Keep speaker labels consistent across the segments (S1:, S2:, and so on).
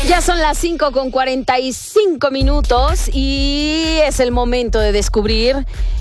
S1: Ya son las 5:45 y es el momento de descubrir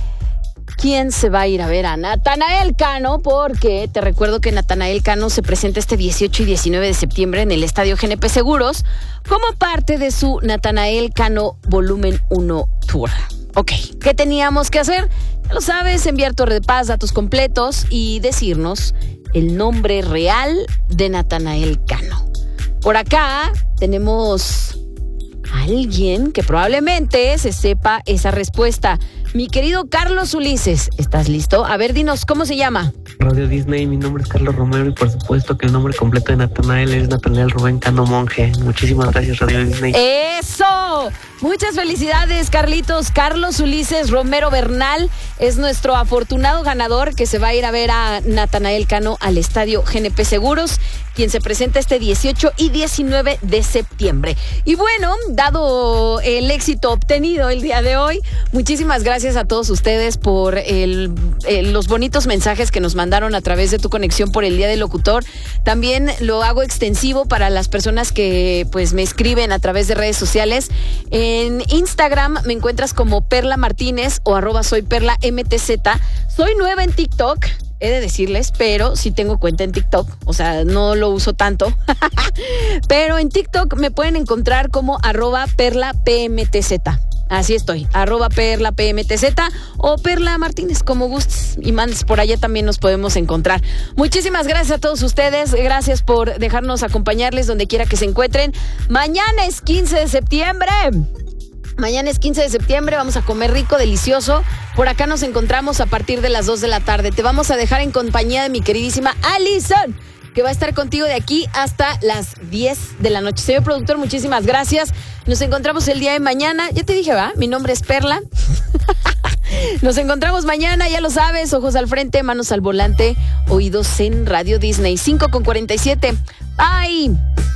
S1: quién se va a ir a ver a Natanael Cano, porque te recuerdo que Natanael Cano se presenta este 18 y 19 de septiembre en el Estadio GNP Seguros como parte de su Natanael Cano Volumen 1 Tour. Ok, ¿qué teníamos que hacer? Ya lo sabes, enviar tu red de paz, datos completos y decirnos el nombre real de Natanael Cano. Por acá tenemos a alguien que probablemente se sepa esa respuesta. Mi querido Carlos Ulises, ¿estás listo? A ver, dinos, ¿cómo se llama?
S2: Radio Disney, mi nombre es Carlos Romero y por supuesto que el nombre completo de Natanael es Natanael Rubén Cano Monje. Muchísimas gracias, Radio Disney.
S1: ¡Eso! Muchas felicidades, Carlitos. Carlos Ulises Romero Bernal es nuestro afortunado ganador que se va a ir a ver a Natanael Cano al Estadio GNP Seguros, quien se presenta este 18 y 19 de septiembre. Y bueno, dado el éxito obtenido el día de hoy, muchísimas gracias a todos ustedes por los bonitos mensajes que nos mandaron a través de tu conexión por el Día del Locutor. También lo hago extensivo para las personas que pues me escriben a través de redes sociales. En Instagram me encuentras como Perla Martínez o @soyperlamtz. Soy nueva en TikTok, he de decirles, pero sí tengo cuenta en TikTok, o sea, no lo uso tanto. Pero en TikTok me pueden encontrar como @perlapmtz. Así estoy, @perlapmtz o Perla Martínez, como gustes y mandes, por allá también nos podemos encontrar. Muchísimas gracias a todos ustedes, gracias por dejarnos acompañarles donde quiera que se encuentren. Mañana es 15 de septiembre. Mañana es 15 de septiembre, vamos a comer rico, delicioso. Por acá nos encontramos a partir de las 2 de la tarde. Te vamos a dejar en compañía de mi queridísima Alison, que va a estar contigo de aquí hasta las 10 de la noche. Señor productor, muchísimas gracias. Nos encontramos el día de mañana. Ya te dije, ¿va? Mi nombre es Perla. Nos encontramos mañana, ya lo sabes. Ojos al frente, manos al volante, oídos en Radio Disney. 5:47. Bye.